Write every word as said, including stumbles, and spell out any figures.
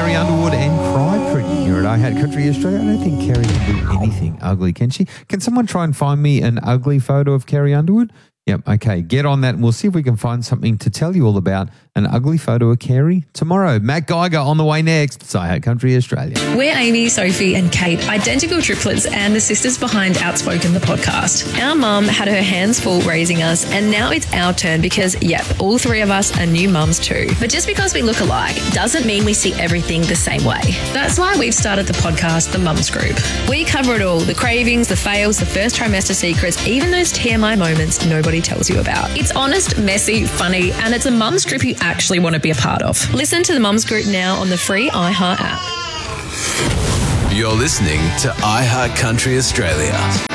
Carrie Underwood and Cry Pretty here at I Hate Country Australia. I don't think Carrie can do anything ugly, can she? Can someone try and find me an ugly photo of Carrie Underwood? Yep, okay, get on that and we'll see if we can find something to tell you all about an ugly photo of Carrie tomorrow. Matt Geiger on the way next. It's I Hate Country Australia. We're Amy, Sophie and Kate, identical triplets and the sisters behind Outspoken, the podcast. Our mum had her hands full raising us and now it's our turn because, yep, all three of us are new mums too. But just because we look alike doesn't mean we see everything the same way. That's why we've started the podcast, The Mums Group. We cover it all, the cravings, the fails, the first trimester secrets, even those T M I moments nobody tells you about. It's honest, messy, funny, and it's a mums group you actually want to be a part of. Listen to the Mums Group now on the free iHeart app. You're listening to I Heart Country Australia.